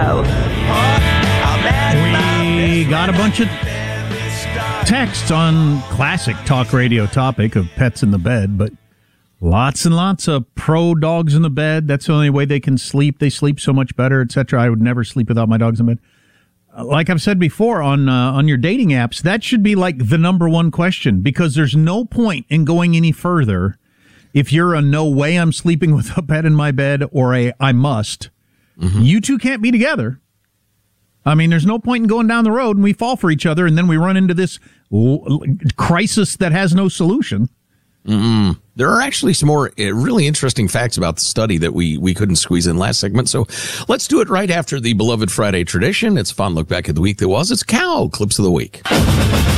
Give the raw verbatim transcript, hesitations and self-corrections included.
We got a bunch of texts on classic talk radio topic of pets in the bed, but lots and lots of pro dogs in the bed. That's the only way they can sleep. They sleep so much better, et cetera. I would never sleep without my dogs in bed. Like I've said before on uh, on your dating apps, that should be like the number one question, because there's no point in going any further if you're a no way I'm sleeping with a pet in my bed or a I must. Mm-hmm. You two can't be together. I mean, there's no point in going down the road and we fall for each other and then we run into this l- crisis that has no solution. Mm-mm. There are actually some more uh, really interesting facts about the study that we, we couldn't squeeze in last segment. So let's do it right after the beloved Friday tradition. It's a fun look back at the week that was. It's Cow Clips of the Week.